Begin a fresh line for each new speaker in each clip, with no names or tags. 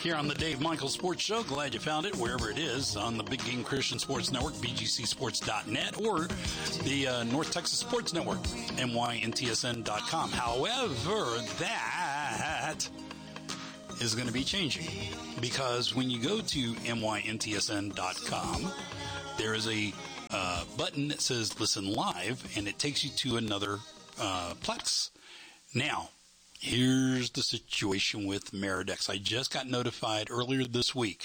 here on the Dave Michaels Sports Show. Glad you found it wherever it is on the Big Game Christian Sports Network, bgcsports.net, or the North Texas Sports Network, myntsn.com. However, that is going to be changing because when you go to myntsn.com, there is a button that says Listen Live, and it takes you to another Plex. Now, here's the situation with Meridex. I just got notified earlier this week,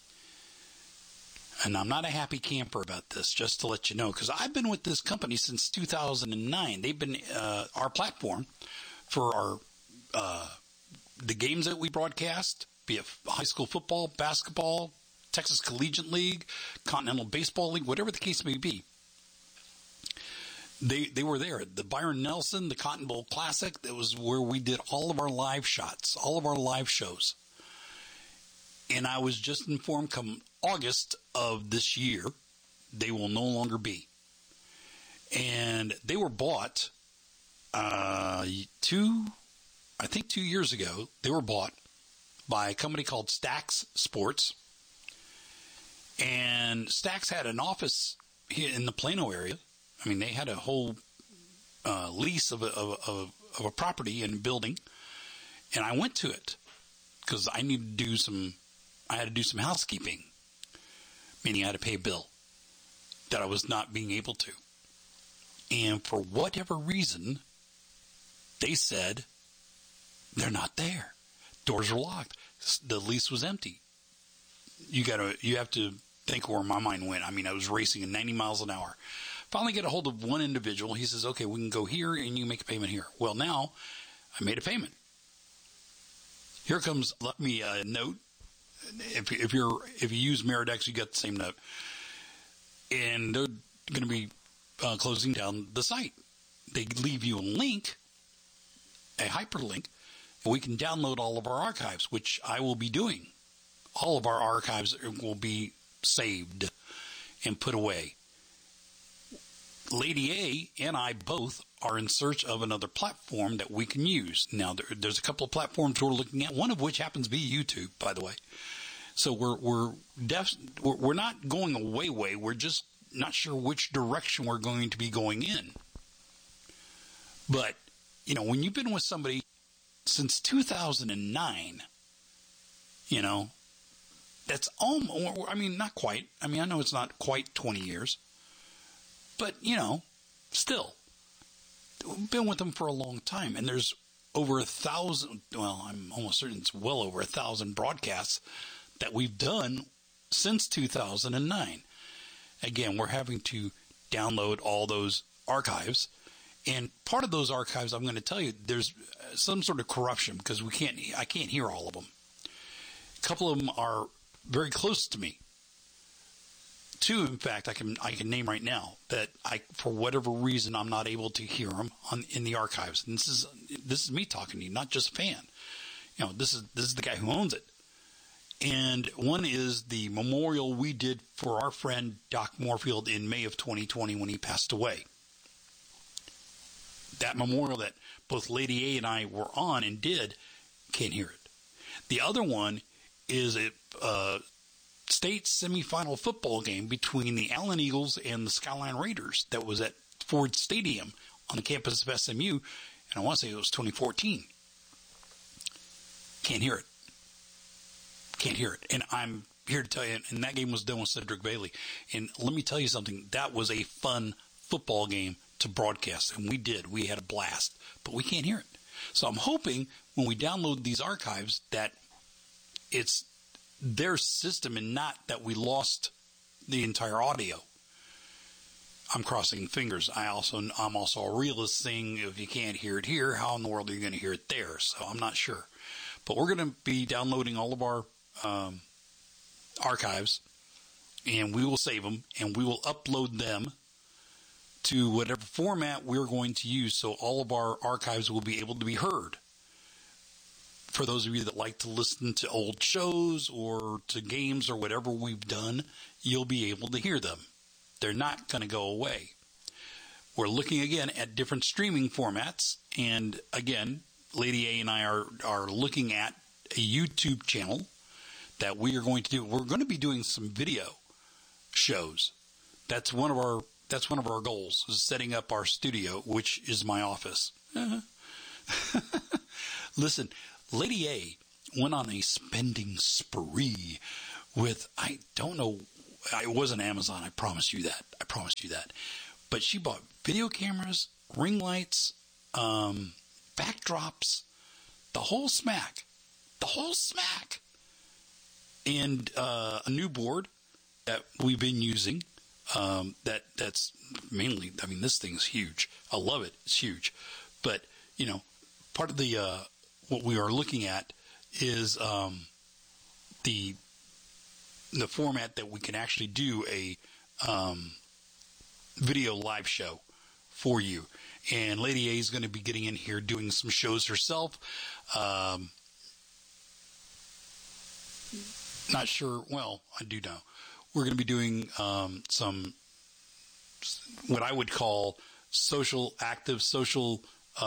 and I'm not a happy camper about this, just to let you know, because I've been with this company since 2009. They've been our platform for our the games that we broadcast, be it high school football, basketball, Texas Collegiate League, Continental Baseball League, whatever the case may be. They were there. The Byron Nelson, the Cotton Bowl Classic, that was where we did all of our live shots, all of our live shows. And I was just informed come August of this year, they will no longer be. And they were bought 2 years ago. They were bought by a company called Stax Sports. And Stax had an office here in the Plano area. I mean, they had a whole lease of a property and building, and I went to it because I needed to do some housekeeping, meaning I had to pay a bill that I was not being able to. And for whatever reason, they said they're not there. Doors are locked. The lease was empty. You have to think where my mind went. I mean, I was racing at 90 miles an hour. Finally get a hold of one individual. He says, okay, we can go here and you make a payment here. Well, now I made a payment. Here comes, let me note. If you use Meridex, you get the same note. And they're going to be closing down the site. They leave you a link, a hyperlink, and we can download all of our archives, which I will be doing. All of our archives will be saved and put away. Lady A and I both are in search of another platform that we can use. Now, there's a couple of platforms we're looking at, one of which happens to be YouTube, by the way. So we're not going away. We're just not sure which direction we're going to be going in. But, you know, when you've been with somebody since 2009, you know, that's almost, I mean, not quite. I mean, I know it's not quite 20 years. But, you know, still, we've been with them for a long time. And there's over 1,000, well, I'm almost certain it's well over 1,000 broadcasts that we've done since 2009. Again, we're having to download all those archives. And part of those archives, I'm going to tell you, there's some sort of corruption because I can't hear all of them. A couple of them are very close to me. 2, in fact, I can name right now that for whatever reason, I'm not able to hear them in the archives. And this is me talking to you, not just a fan. You know, this is the guy who owns it. And one is the memorial we did for our friend Doc Moorfield in May of 2020 when he passed away. That memorial that both Lady A and I were on and did, can't hear it. The other one is a state semifinal football game between the Allen Eagles and the Skyline Raiders that was at Ford Stadium on the campus of SMU, and I want to say it was 2014. Can't hear it. And I'm here to tell you, and that game was done with Cedric Bailey. And let me tell you something, that was a fun football game to broadcast, and we had a blast, but we can't hear it. So I'm hoping when we download these archives that it's their system and not that we lost the entire audio. I'm crossing fingers. I'm also a realist, saying if you can't hear it here, how in the world are you going to hear it there? So I'm not sure. But we're going to be downloading all of our archives, and we will save them, and we will upload them to whatever format we're going to use, so all of our archives will be able to be heard. For those of you that like to listen to old shows or to games or whatever we've done, you'll be able to hear them. They're not going to go away. We're looking again at different streaming formats, and again, Lady A and I are looking at a YouTube channel that we are going to do. We're going to be doing some video shows. That's one of our goals, is setting up our studio, which is my office. Listen, Lady A went on a spending spree with, I don't know, it wasn't Amazon, I promise you that. But she bought video cameras, ring lights, backdrops, the whole smack. And a new board that we've been using, that's mainly, I mean, this thing's huge. I love it. It's huge. But, part of the, what we are looking at is the format that we can actually do a video live show for you. And Lady A is going to be getting in here doing some shows herself. Not sure. Well, I do know. We're going to be doing some what I would call active social.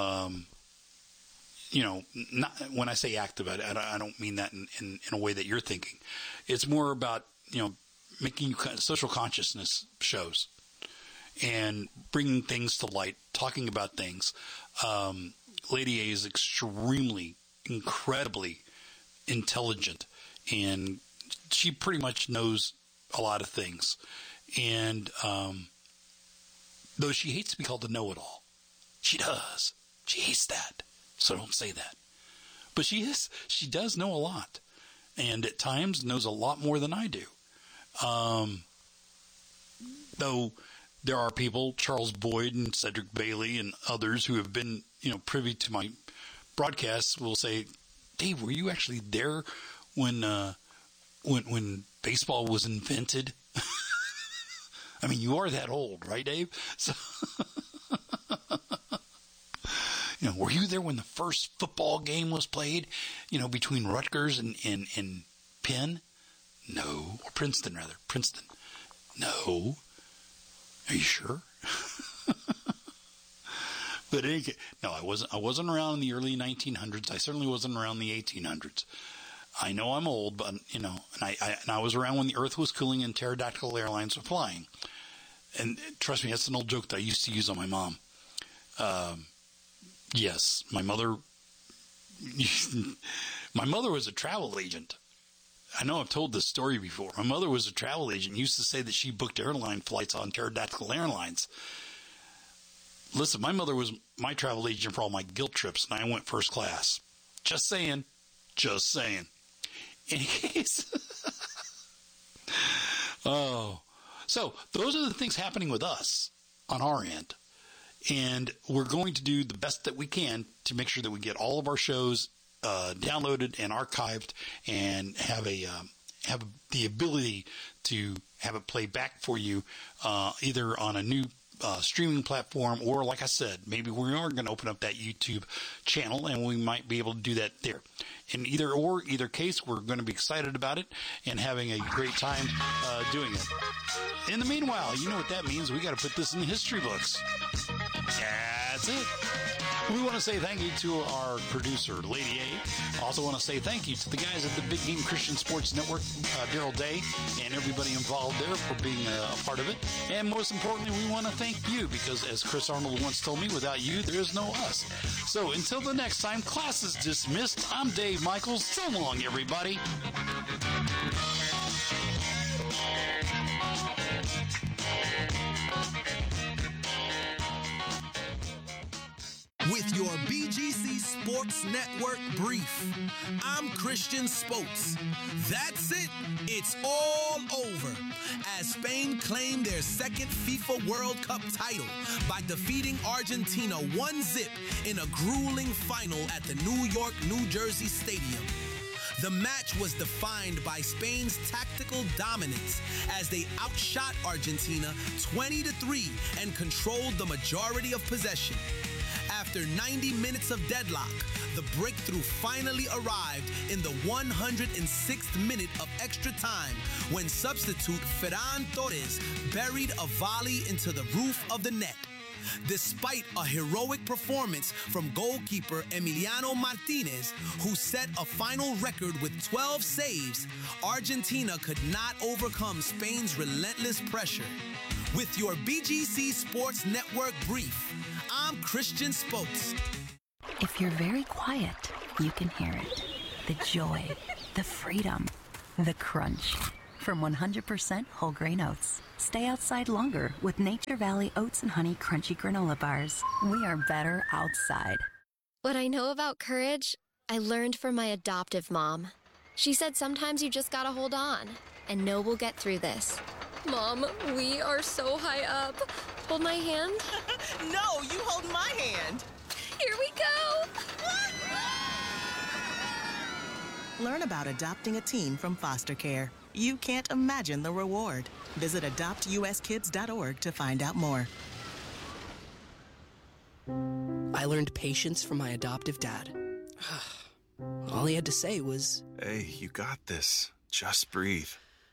Not when I say active, I don't mean that in a way that you're thinking. It's more about making social consciousness shows and bringing things to light, talking about things. Lady A is incredibly intelligent, and she pretty much knows a lot of things. And though she hates to be called a know-it-all, she does. She hates that. So don't say that. But she does know a lot, and at times knows a lot more than I do. Though there are people, Charles Boyd and Cedric Bailey and others who have been, privy to my broadcasts, will say, Dave, were you actually there when baseball was invented? I mean, you are that old, right, Dave? So, were you there when the first football game was played, between Rutgers and Penn? No. Or Princeton, rather. Princeton. No. Are you sure? But no, I wasn't around in the early 1900s. I certainly wasn't around the 1800s. I know I'm old, but, and I was around when the earth was cooling and pterodactyl airlines were flying. And trust me, that's an old joke that I used to use on my mom. Yes, my mother was a travel agent. I know I've told this story before. My mother was a travel agent, used to say that she booked airline flights on pterodactyl airlines. Listen, my mother was my travel agent for all my guilt trips, and I went first class. Just saying. In case. Oh. So, those are the things happening with us on our end. And we're going to do the best that we can to make sure that we get all of our shows downloaded and archived, and have the ability to have it play back for you, either on a new streaming platform, or, like I said, maybe we are going to open up that YouTube channel, and we might be able to do that there. In either case, we're going to be excited about it and having a great time doing it. In the meanwhile, you know what that means. We got to put this in the history books. That's it. We want to say thank you to our producer, Lady A. Also want to say thank you to the guys at the Big Game Christian Sports Network, Daryl Day, and everybody involved there for being a part of it. And most importantly, we want to thank you, because as Chris Arnold once told me, without you, there is no us. So until the next time, class is dismissed. I'm Dave Michaels. So long, everybody.
With your BGC Sports Network brief, I'm Christian Spokes. That's it. It's all over, as Spain claimed their second FIFA World Cup title by defeating Argentina 1-0 in a grueling final at the New York, New Jersey Stadium. The match was defined by Spain's tactical dominance as they outshot Argentina 20-3 and controlled the majority of possession. After 90 minutes of deadlock, the breakthrough finally arrived in the 106th minute of extra time, when substitute Ferran Torres buried a volley into the roof of the net. despite a heroic performance from goalkeeper Emiliano Martinez, who set a final record with 12 saves. Argentina could not overcome Spain's relentless pressure. With your BGC Sports Network brief, I'm Christian Spokes.
If you're very quiet, you can hear it. The joy, the freedom, the crunch. From 100% whole grain oats. Stay outside longer with Nature Valley Oats and Honey Crunchy Granola Bars. We are better outside.
What I know about courage, I learned from my adoptive mom. She said sometimes you just gotta hold on and know we'll get through this. Mom, we are so high up. Hold my hand.
No, you hold my hand.
Here we go.
Learn about adopting a teen from foster care. You can't imagine the reward. Visit adoptuskids.org to find out more.
I learned patience from my adoptive dad. All he had to say was,
"Hey, you got this. Just breathe."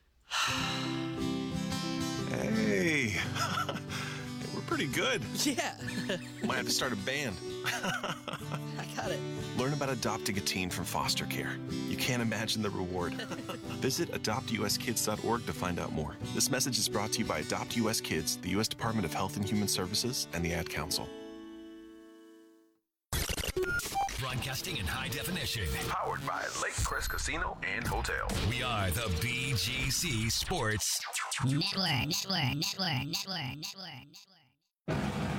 Hey, we're pretty good.
yeah.
Might have to start a band.
I got it.
Learn about adopting a teen from foster care. You can't imagine the reward. Visit adoptuskids.org to find out more. This message is brought to you by Adopt US Kids, the U.S. Department of Health and Human Services, and the Ad Council.
Broadcasting in high definition.
Powered by Lake Crest Casino and Hotel.
We are the BGC Sports
Network.